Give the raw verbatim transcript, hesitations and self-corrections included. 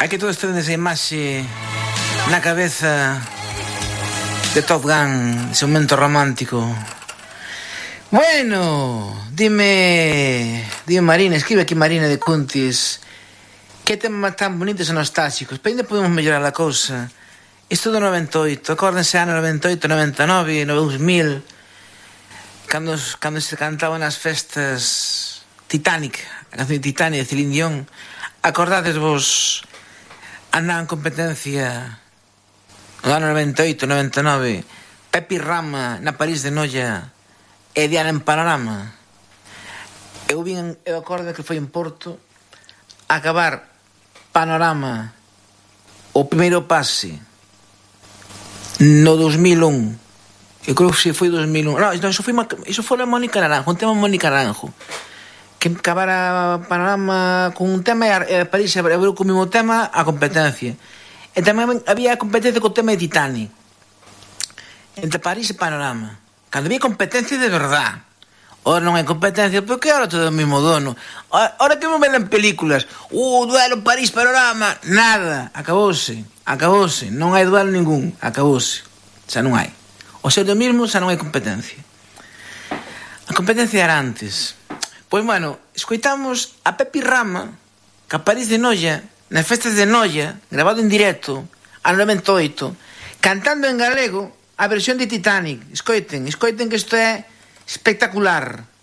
Hai que todos tedes a imaxe na cabeza de Top Gun, ese momento romántico. Bueno, dime, dime Marina, escribe aquí Marina de Cuntis, que temas tan bonitos e nostálgicos, pero ainda podemos mellorar a cousa. Isto do noventa e oito, acórdense ano noventa e oito, noventa e nove, no dous mil, cando, cando se cantaba nas festas Titanic, a canción de Titanic de Celine Dion. Acordades vos, andaban en competencia no ano noventa e oito, noventa e nove, Pepi Rama na París de Noia e Diana en Panorama. Eu vin, eu acordo que foi en Porto a acabar Panorama o primeiro pase no dos mil e un. Eu creo que foi dos mil e un. Non, iso foi iso foi a Mónica Naranjo, un tema Mónica Naranjo. Que acabara Panorama con un tema e a París abriu co mesmo tema a competencia. E tamén había competencia co tema de Titanic entre París e Panorama, cando había competencia de verdad. Ora non hai competencia, porque ora todo o mesmo dono. Ora que me ven en películas, uh, duelo París-Panorama, nada, acabouse, acabouse, non hai duelo ningún, acabouse, xa non hai. O ser do mesmo xa non hai competencia. A competencia era antes. Pois, bueno, escoitamos a Pepi Rama, que a París de Noia, nas festas de Noia, grabado en directo, ano noventa e oito, cantando en galego a versión de Titanic. Escoiten, escoiten que isto é espectacular.